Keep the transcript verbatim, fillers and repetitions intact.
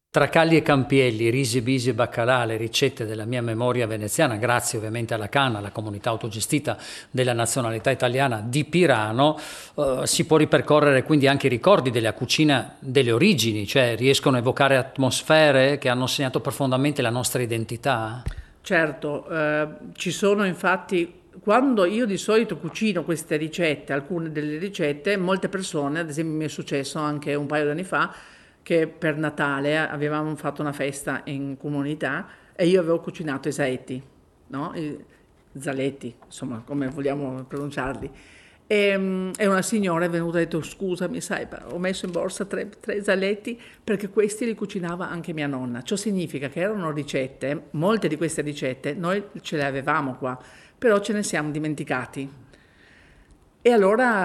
Tra Calli e Campielli, risi, bisi e baccalà, le ricette della mia memoria veneziana, grazie ovviamente alla CAN, la comunità autogestita della nazionalità italiana di Pirano, eh, si può ripercorrere quindi anche i ricordi della cucina delle origini, cioè riescono a evocare atmosfere che hanno segnato profondamente la nostra identità. Certo, eh, ci sono infatti, quando io di solito cucino queste ricette, alcune delle ricette, molte persone, ad esempio mi è successo anche un paio di anni fa, che per Natale avevamo fatto una festa in comunità e io avevo cucinato i saetti, no? I zaletti, insomma, come vogliamo pronunciarli. E, mm, e una signora è venuta e ha detto: scusami, sai, ho messo in borsa tre, tre zaletti perché questi li cucinava anche mia nonna. Ciò significa che erano ricette, molte di queste ricette noi ce le avevamo qua, però ce ne siamo dimenticati. E allora